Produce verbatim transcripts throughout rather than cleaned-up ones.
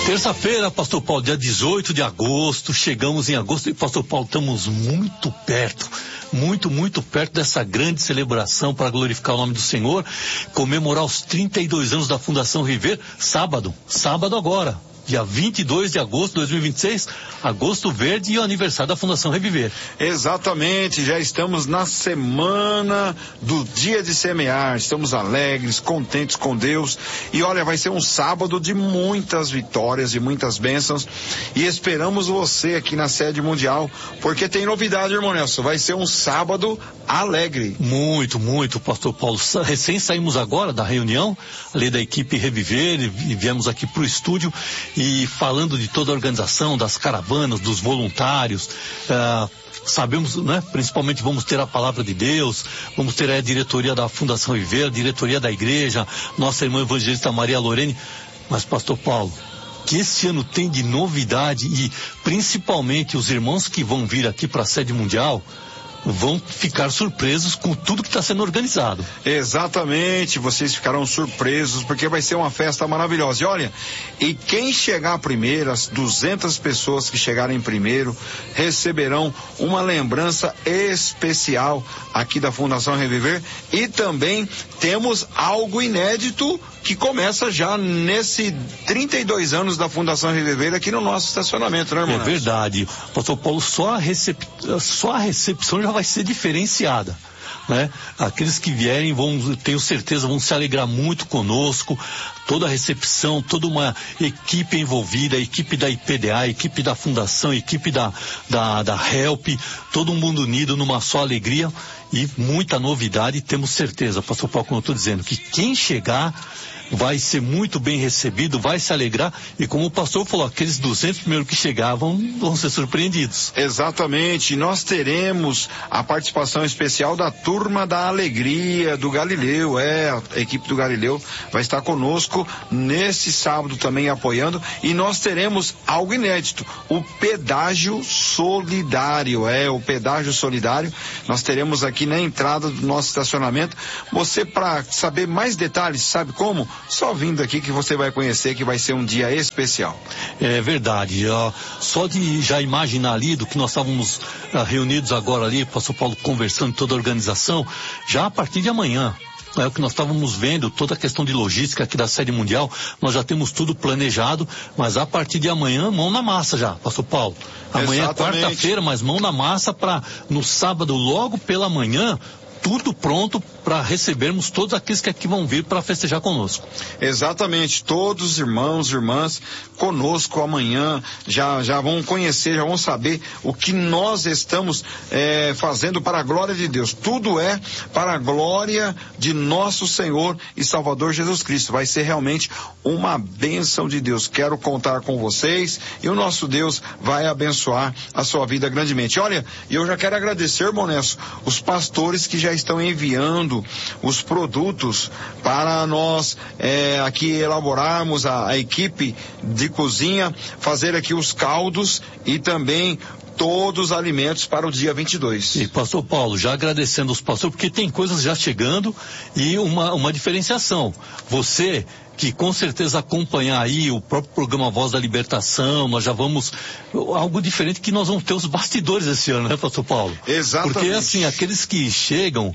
Terça-feira, Pastor Paulo, dia dezoito de agosto, chegamos em agosto e, Pastor Paulo, estamos muito perto, muito, muito perto dessa grande celebração para glorificar o nome do Senhor, comemorar os trinta e dois anos da Fundação Reviver, sábado, sábado agora. Dia vinte e dois de agosto de dois mil e vinte e seis, Agosto Verde e o aniversário da Fundação Reviver. Exatamente, já estamos na semana do dia de semear, estamos alegres, contentes com Deus, e olha, vai ser um sábado de muitas vitórias e muitas bênçãos, e esperamos você aqui na sede mundial, porque tem novidade, irmão Nelson, vai ser um sábado alegre. Muito, muito, Pastor Paulo, recém saímos agora da reunião, ali da equipe Reviver, e viemos aqui para o estúdio, e falando de toda a organização, das caravanas, dos voluntários, uh, sabemos, né, principalmente vamos ter a palavra de Deus, vamos ter a diretoria da Fundação Reviver, a diretoria da igreja, nossa irmã evangelista Maria Lorene, mas Pastor Paulo, que esse ano tem de novidade e principalmente os irmãos que vão vir aqui para a sede mundial vão ficar surpresos com tudo que está sendo organizado. Exatamente, vocês ficarão surpresos porque vai ser uma festa maravilhosa. E olha, e quem chegar primeiro, as duzentas pessoas que chegarem primeiro, receberão uma lembrança especial aqui da Fundação Reviver, e também temos algo inédito que começa já nesse trinta e dois anos da Fundação Reviver aqui no nosso estacionamento, né, irmão? É verdade. Pastor Paulo, só a, recep... só a recepção já vai ser diferenciada, né? Aqueles que vierem vão, tenho certeza, vão se alegrar muito conosco. Toda a recepção, toda uma equipe envolvida, a equipe da I P D A, a equipe da Fundação, a equipe da, da, da Help, todo mundo unido numa só alegria e muita novidade. Temos certeza, Pastor Paulo, como eu estou dizendo, que quem chegar vai ser muito bem recebido, vai se alegrar, e como o pastor falou, aqueles duzentos primeiros que chegavam vão ser surpreendidos. Exatamente, nós teremos a participação especial da Turma da Alegria do Galileu, é, a equipe do Galileu vai estar conosco nesse sábado também apoiando, e nós teremos algo inédito, o pedágio solidário, é, o pedágio solidário, nós teremos aqui na entrada do nosso estacionamento. Você, para saber mais detalhes, sabe como? Só vindo aqui que você vai conhecer que vai ser um dia especial. É verdade, uh, só de já imaginar ali do que nós estávamos uh, reunidos agora ali, Pastor Paulo, conversando toda a organização, já a partir de amanhã, é o que nós estávamos vendo, toda a questão de logística aqui da sede mundial, nós já temos tudo planejado, mas a partir de amanhã, mão na massa já, Pastor Paulo. Amanhã Exatamente. É quarta-feira, mas mão na massa para no sábado, logo pela manhã, tudo pronto para recebermos todos aqueles que aqui vão vir para festejar conosco. Exatamente, todos os irmãos e irmãs conosco amanhã já, já vão conhecer, já vão saber o que nós estamos é, fazendo para a glória de Deus. Tudo é para a glória de nosso Senhor e Salvador Jesus Cristo. Vai ser realmente uma bênção de Deus. Quero contar com vocês e o nosso Deus vai abençoar a sua vida grandemente. Olha, eu já quero agradecer, irmão Nelson, os pastores que já estão enviando os produtos para nós é, aqui elaborarmos a, a equipe de cozinha, fazer aqui os caldos e também todos os alimentos para o dia vinte e dois. E pastor Paulo, já agradecendo os pastores, porque tem coisas já chegando e uma, uma diferenciação. Você que com certeza acompanhar aí o próprio programa Voz da Libertação, nós já vamos, algo diferente que nós vamos ter os bastidores esse ano, né, pastor Paulo? Exatamente. Porque assim, aqueles que chegam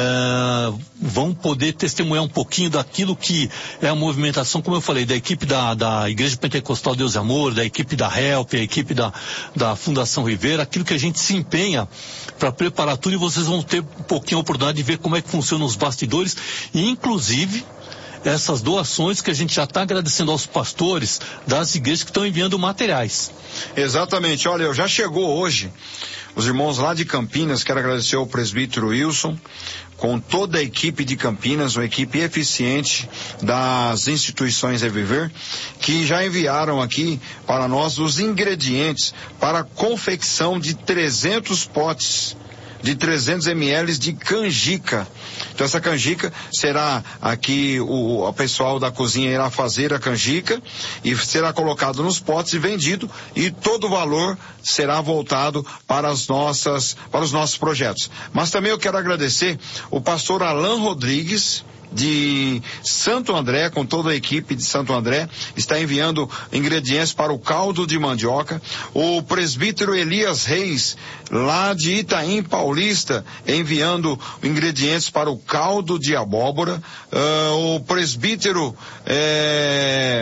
uh, vão poder testemunhar um pouquinho daquilo que é a movimentação, como eu falei, da equipe da, da Igreja Pentecostal Deus e Amor, da equipe da Help, a equipe da, da Fundação Reviver, aquilo que a gente se empenha para preparar tudo, e vocês vão ter um pouquinho a oportunidade de ver como é que funcionam os bastidores, e inclusive essas doações que a gente já está agradecendo aos pastores das igrejas que estão enviando materiais. Exatamente, olha, já chegou hoje os irmãos lá de Campinas, quero agradecer ao presbítero Wilson, com toda a equipe de Campinas, uma equipe eficiente das instituições Reviver, que já enviaram aqui para nós os ingredientes para a confecção de trezentos potes de trezentos mililitros de canjica. Então essa canjica será aqui, o, o pessoal da cozinha irá fazer a canjica e será colocado nos potes e vendido, e todo o valor será voltado para as nossas, para os nossos projetos. Mas também eu quero agradecer o pastor Alan Rodrigues, de Santo André, com toda a equipe de Santo André, está enviando ingredientes para o caldo de mandioca. O presbítero Elias Reis, lá de Itaim Paulista, enviando ingredientes para o caldo de abóbora. Uh, o presbítero é...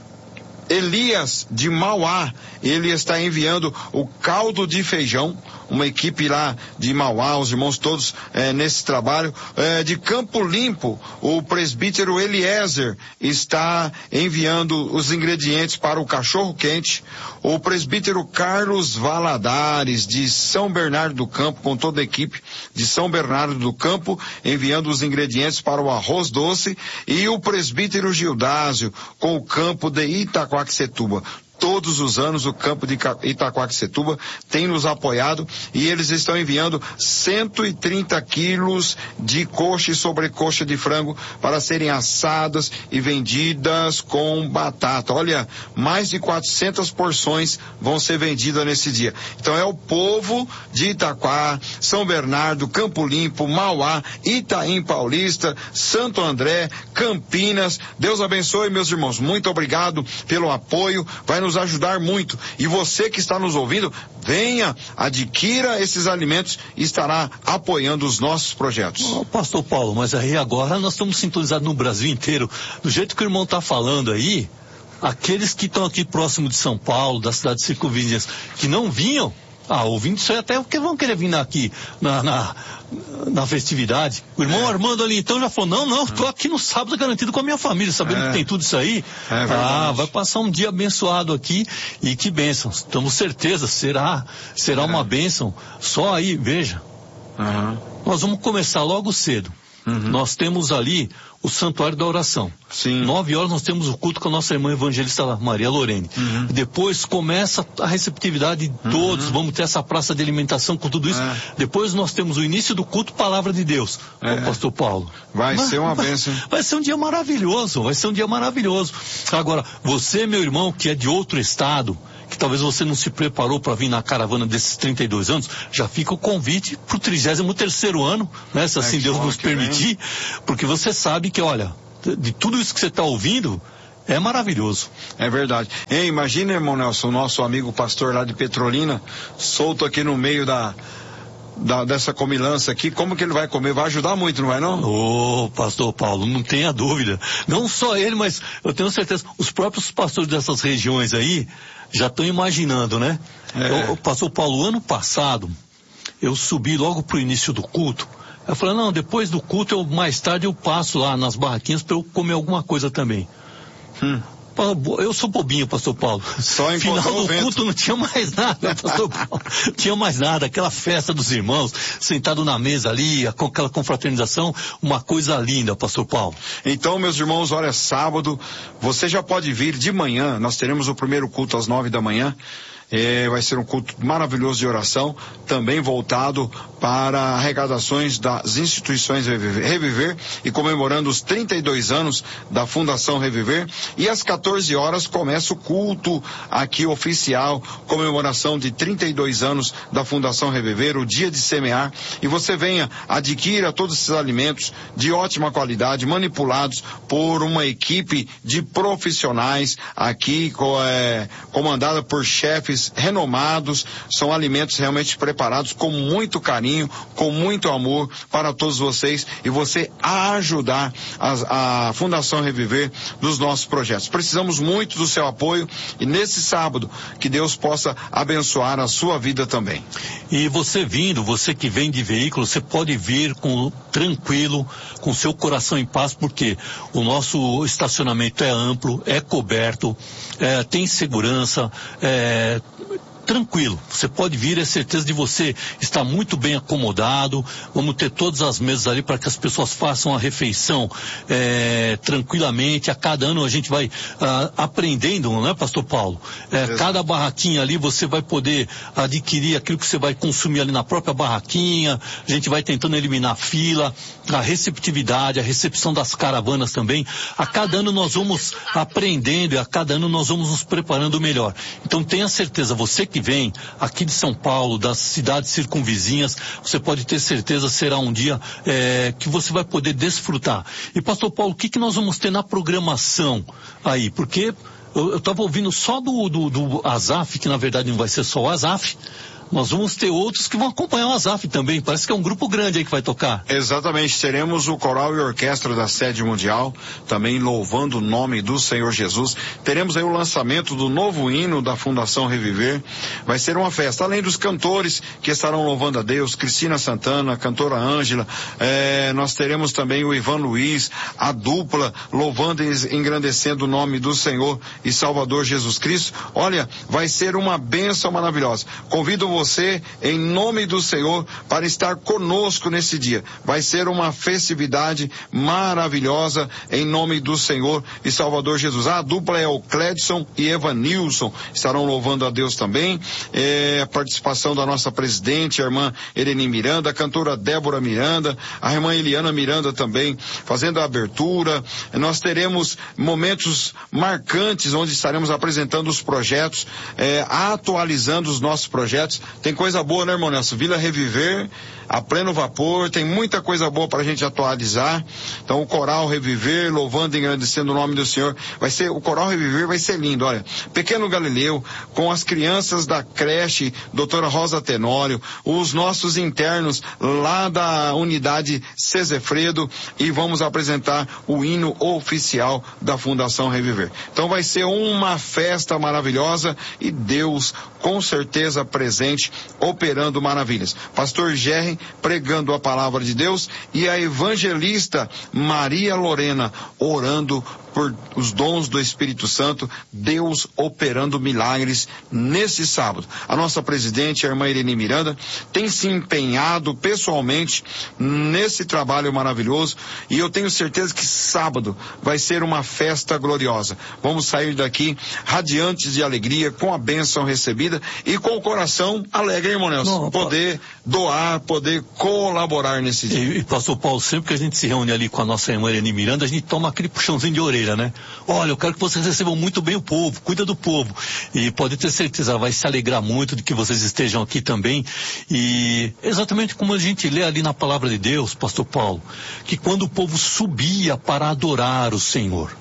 Elias de Mauá, ele está enviando o caldo de feijão, uma equipe lá de Mauá, os irmãos todos é, nesse trabalho. É, de Campo Limpo, o presbítero Eliezer está enviando os ingredientes para o cachorro quente. O presbítero Carlos Valadares, de São Bernardo do Campo, com toda a equipe de São Bernardo do Campo, enviando os ingredientes para o arroz doce. E o presbítero Gildásio, com o campo de Itaquaquecetuba. Todos os anos o campo de Itaquaquecetuba tem nos apoiado e eles estão enviando cento e trinta quilos de coxa e sobrecoxa de frango para serem assadas e vendidas com batata. Olha, mais de quatrocentas porções vão ser vendidas nesse dia. Então é o povo de Itaquá, São Bernardo, Campo Limpo, Mauá, Itaim Paulista, Santo André, Campinas. Deus abençoe, meus irmãos. Muito obrigado pelo apoio. Vai nos ajudar muito. E você que está nos ouvindo, venha, adquira esses alimentos e estará apoiando os nossos projetos. Oh, Pastor Paulo, mas aí agora nós estamos sintonizados no Brasil inteiro. Do jeito que o irmão está falando aí, aqueles que estão aqui próximo de São Paulo, das cidades circunvizinhas, que não vinham, ah, ouvindo isso aí até porque vão querer vir aqui na, na, na festividade. O irmão é. Armando ali então já falou, não, não, estou aqui no sábado garantido com a minha família, sabendo é. que tem tudo isso aí. É ah, vai passar um dia abençoado aqui e que bênção. Estamos certeza, será, será é. uma bênção. Só aí, veja, uhum. nós vamos começar logo cedo. Uhum. Nós temos ali o Santuário da Oração. Sim. Nove horas nós temos o culto com a nossa irmã evangelista Maria Lorene. Uhum. Depois começa a receptividade de uhum. todos, vamos ter essa praça de alimentação com tudo isso. É. Depois nós temos o início do culto, Palavra de Deus. É. Ô, Pastor Paulo. Vai Mas, ser uma bênção. Vai, vai ser um dia maravilhoso, vai ser um dia maravilhoso. Agora, você, meu irmão, que é de outro estado, que talvez você não se preparou para vir na caravana desses trinta e dois anos, já fica o convite para o trigésimo terceiro ano, né? Se assim é, Deus nos permitir, vem. Porque você sabe que, olha, de tudo isso que você está ouvindo, é maravilhoso. É verdade. Ei, imagina, irmão Nelson, nosso amigo pastor lá de Petrolina, solto aqui no meio da... Da, dessa comilança aqui, como que ele vai comer? Vai ajudar muito, não vai não? Ô, oh, pastor Paulo, não tenha dúvida. Não só ele, mas eu tenho certeza, os próprios pastores dessas regiões aí já estão imaginando, né? É. Eu, pastor Paulo, ano passado, eu subi logo pro início do culto. Eu falei, não, depois do culto, eu, mais tarde eu passo lá nas barraquinhas para eu comer alguma coisa também. Hum. Eu sou bobinho, pastor Paulo. Só final do culto não tinha mais nada, pastor Paulo. Não tinha mais nada. Aquela festa dos irmãos, sentado na mesa ali, com aquela confraternização, uma coisa linda, pastor Paulo. Então, meus irmãos, olha, sábado, você já pode vir de manhã. Nós teremos o primeiro culto às nove da manhã. É, vai ser um culto maravilhoso de oração, também voltado para arrecadações das instituições Reviver, Reviver e comemorando os trinta e dois anos da Fundação Reviver. E às quatorze horas começa o culto aqui oficial, comemoração de trinta e dois anos da Fundação Reviver, o dia de semear. E você venha, adquira todos esses alimentos de ótima qualidade, manipulados por uma equipe de profissionais aqui, é, comandada por chefes renomados. São alimentos realmente preparados com muito carinho, com muito amor para todos vocês e você a ajudar a, a Fundação Reviver dos nossos projetos. Precisamos muito do seu apoio e nesse sábado que Deus possa abençoar a sua vida também. E você vindo, você que vem de veículo, você pode vir com tranquilo, com seu coração em paz, porque o nosso estacionamento é amplo, é coberto, é, tem segurança, é, tranquilo, você pode vir, é certeza de você estar muito bem acomodado. Vamos ter todas as mesas ali para que as pessoas façam a refeição é, tranquilamente. A cada ano a gente vai ah, aprendendo, não é, pastor Paulo? É, cada barraquinha ali você vai poder adquirir aquilo que você vai consumir ali na própria barraquinha. A gente vai tentando eliminar a fila, a receptividade, a recepção das caravanas também. A cada ano nós vamos aprendendo e a cada ano nós vamos nos preparando melhor. Então tenha certeza, você que que vem, aqui de São Paulo, das cidades circunvizinhas, você pode ter certeza será um dia é, que você vai poder desfrutar. E pastor Paulo, o que, que nós vamos ter na programação aí? Porque eu estava ouvindo só do, do, do Azaf, que na verdade não vai ser só o Azaf. Nós vamos ter outros que vão acompanhar o Azaf também. Parece que é um grupo grande aí que vai tocar. Exatamente. Teremos o coral e orquestra da Sede Mundial, também louvando o nome do Senhor Jesus. Teremos aí o lançamento do novo hino da Fundação Reviver. Vai ser uma festa. Além dos cantores que estarão louvando a Deus, Cristina Santana, cantora Ângela, eh, nós teremos também o Ivan Luiz, a dupla, louvando e engrandecendo o nome do Senhor e Salvador Jesus Cristo. Olha, vai ser uma bênção maravilhosa. Convido você, em nome do Senhor, para estar conosco nesse dia. Vai ser uma festividade maravilhosa, em nome do Senhor e Salvador Jesus. A dupla é o Cledson e Evanilson, estarão louvando a Deus também. É, a participação da nossa presidente, a irmã Ereni Miranda, a cantora Débora Miranda, a irmã Eliana Miranda também, fazendo a abertura. Nós teremos momentos marcantes, onde estaremos apresentando os projetos, é, atualizando os nossos projetos. Tem coisa boa, né, irmão Nelson? Vila Reviver, a pleno vapor, tem muita coisa boa para a gente atualizar. Então o coral Reviver, louvando e engrandecendo o nome do Senhor, vai ser, o coral Reviver vai ser lindo, olha, Pequeno Galileu, com as crianças da creche doutora Rosa Tenório, os nossos internos lá da unidade Cesefredo, e vamos apresentar o hino oficial da Fundação Reviver. Então vai ser uma festa maravilhosa e Deus com certeza presente, operando maravilhas. Pastor Gerry pregando a palavra de Deus e a evangelista Maria Lorena orando por os dons do Espírito Santo, Deus operando milagres nesse sábado. A nossa presidente, a irmã Irene Miranda, tem se empenhado pessoalmente nesse trabalho maravilhoso, e eu tenho certeza que sábado vai ser uma festa gloriosa. Vamos sair daqui radiantes de alegria, com a bênção recebida e com o coração alegre, irmão Nelson. Não, poder doar, poder colaborar nesse dia. E, e pastor Paulo, sempre que a gente se reúne ali com a nossa irmã Irene Miranda, a gente toma aquele puxãozinho de orelha, né? Olha, eu quero que vocês recebam muito bem o povo, cuida do povo, e pode ter certeza, ela vai se alegrar muito de que vocês estejam aqui também. E exatamente como a gente lê ali na palavra de Deus, pastor Paulo, que quando o povo subia para adorar o Senhor,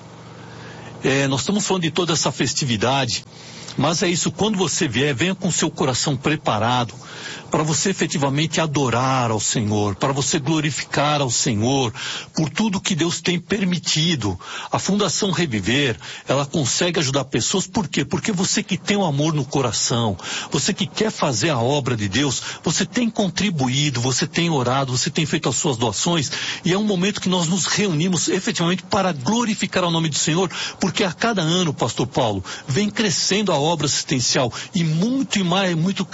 é, nós estamos falando de toda essa festividade, mas é isso, quando você vier, venha com seu coração preparado para você efetivamente adorar ao Senhor, para você glorificar ao Senhor por tudo que Deus tem permitido. A Fundação Reviver, ela consegue ajudar pessoas, por quê? Porque você que tem o amor no coração, você que quer fazer a obra de Deus, você tem contribuído, você tem orado, você tem feito as suas doações, e é um momento que nós nos reunimos efetivamente para glorificar o nome do Senhor, porque a cada ano, pastor Paulo, vem crescendo a obra assistencial, e muito e mais, muito